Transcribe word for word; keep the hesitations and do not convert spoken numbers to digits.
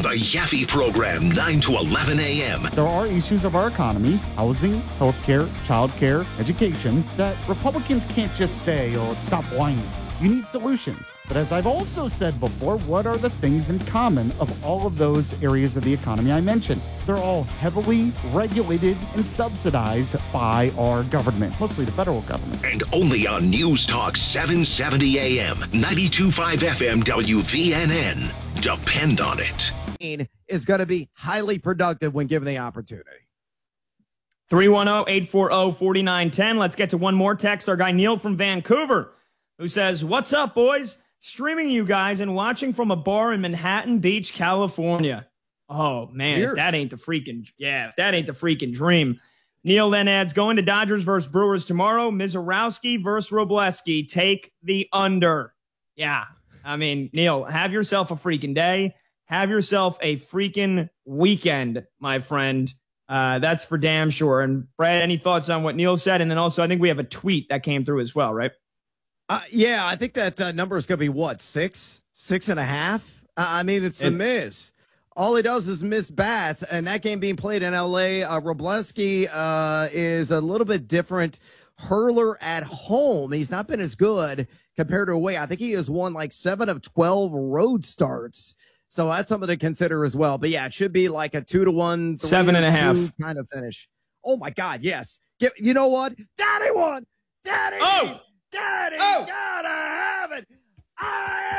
The Yaffe Program, nine to eleven a.m. There are issues of our economy, housing, healthcare, childcare, education, that Republicans can't just say, oh, stop whining. You need solutions. But as I've also said before, what are the things in common of all of those areas of the economy I mentioned? They're all heavily regulated and subsidized by our government, mostly the federal government. And only on News Talk seven seventy a.m., ninety-two point five F M W V N N. Depend on it. Is going to be highly productive when given the opportunity. three one zero, eight four zero, four nine one zero. Let's get to one more text. Our guy Neil from Vancouver, who says, what's up, boys? Streaming you guys and watching from a bar in Manhattan Beach, California. Oh, man, if that ain't the freaking, yeah, if that ain't the freaking dream. Neil then adds, going to Dodgers versus Brewers tomorrow. Mizorowski versus Robleski. Take the under. Yeah, I mean, Neil, have yourself a freaking day. Have yourself a freaking weekend, my friend. Uh, that's for damn sure. And Brad, any thoughts on what Neil said? And then also, I think we have a tweet that came through as well, right? Uh, yeah, I think that uh, number is going to be what, six, six and a half? Uh, I mean, it's the Miz. All he does is miss bats, and that game being played in L A. Uh, Robleski uh, is a little bit different hurler at home. He's not been as good compared to away. I think he has won like seven of twelve road starts. So that's something to consider as well. But yeah, it should be like a two to one, three seven and a half kind of finish. Oh my God, yes. Get, you know what? Daddy won. Daddy. Oh. Daddy. Oh. Gotta have it. I